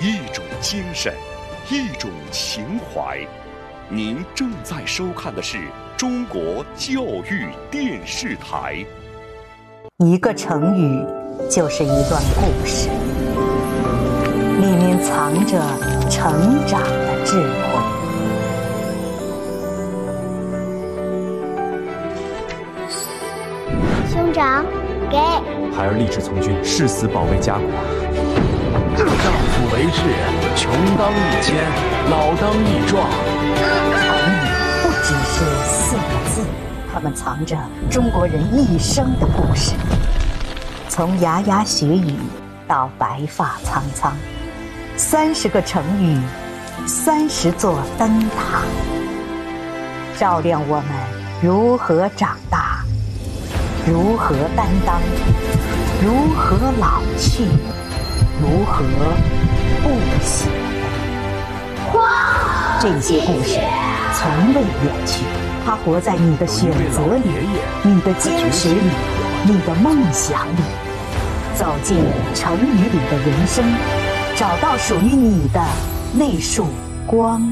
一种精神，一种情怀。您正在收看的是中国教育电视台。 一个成语就是一段故事，里面藏着成长的智慧。 兄长，给。 孩儿立志从军，誓死保卫家国。 丈夫为志，穷当益坚，老当益壮。 成语不只是4个字，它们藏着中国人一生的故事。从牙牙学语到白发苍苍，30个成语，30座灯塔，照亮我们如何长大，如何担当，如何老去，如何不朽。这些故事从未远去，它活在你的选择里，你的坚持里，你的梦想里。走进成语里的人生，找到属于你的那束光。